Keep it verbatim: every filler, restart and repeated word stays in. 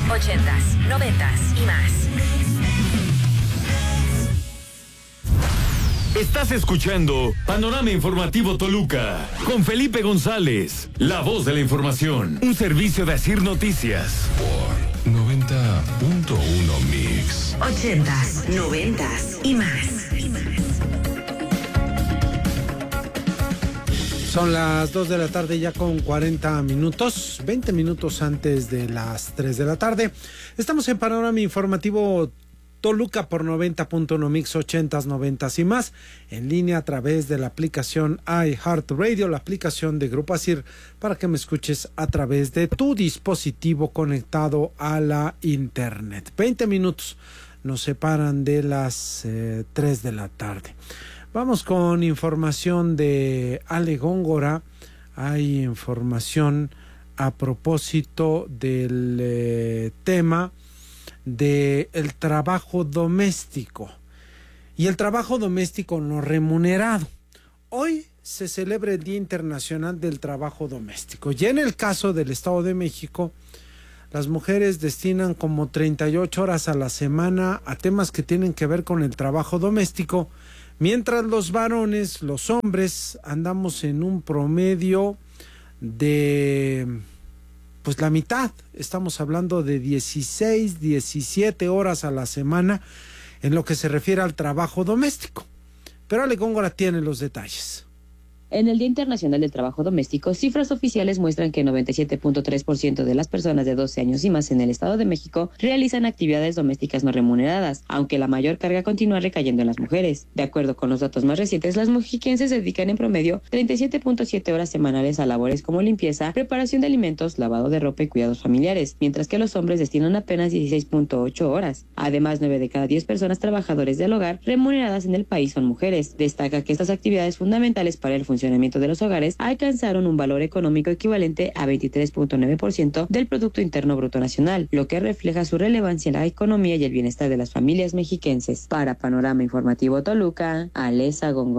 ochentas, noventas y más. Estás escuchando Panorama Informativo Toluca con Felipe González, la voz de la información, un servicio de Asir Noticias. Por noventa punto uno Mix. Ochentas, noventas y más. Son las dos de la tarde ya con cuarenta minutos, veinte minutos antes de las tres de la tarde. Estamos en Panorama Informativo Toluca por noventa punto uno Mix, ochentas, noventas y más, en línea a través de la aplicación iHeartRadio, la aplicación de Grupo Asir, para que me escuches a través de tu dispositivo conectado a la internet. veinte minutos nos separan de las eh, tres de la tarde. Vamos con información de Ale Góngora. Hay información a propósito del eh, tema del trabajo doméstico y el trabajo doméstico no remunerado. Hoy se celebra el Día Internacional del Trabajo Doméstico y en el caso del Estado de México, las mujeres destinan como treinta y ocho horas a la semana a temas que tienen que ver con el trabajo doméstico, mientras los varones, los hombres, andamos en un promedio de pues la mitad. Estamos hablando de dieciséis, diecisiete horas a la semana en lo que se refiere al trabajo doméstico. Pero Ale Góngora tiene los detalles. En el Día Internacional del Trabajo Doméstico, cifras oficiales muestran que noventa y siete punto tres por ciento de las personas de doce años y más en el Estado de México realizan actividades domésticas no remuneradas, aunque la mayor carga continúa recayendo en las mujeres. De acuerdo con los datos más recientes, las mexiquenses se dedican en promedio treinta y siete punto siete horas semanales a labores como limpieza, preparación de alimentos, lavado de ropa y cuidados familiares, mientras que los hombres destinan apenas dieciséis punto ocho horas. Además, nueve de cada diez personas trabajadores del hogar remuneradas en el país son mujeres. Destaca que estas actividades fundamentales para el funcionamiento de los hogares alcanzaron un valor económico equivalente a veintitrés punto nueve por ciento del Producto Interno Bruto Nacional, lo que refleja su relevancia en la economía y el bienestar de las familias mexiquenses. Para Panorama Informativo Toluca, Alesa Góngora.